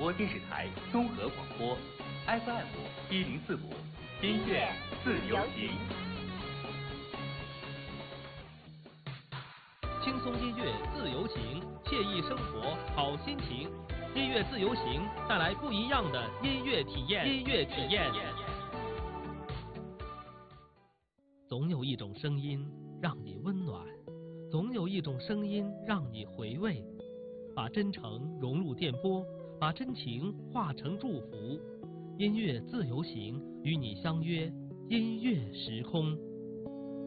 播电视台综合广播 FM1045，音乐自由行。 轻松音乐自由行，惬意生活好心情。音乐自由行带来不一样的音乐体验。总有一种声音让你温暖，总有一种声音让你回味。把真诚融入电波，把真情化成祝福。音乐自由行，与你相约音乐时空。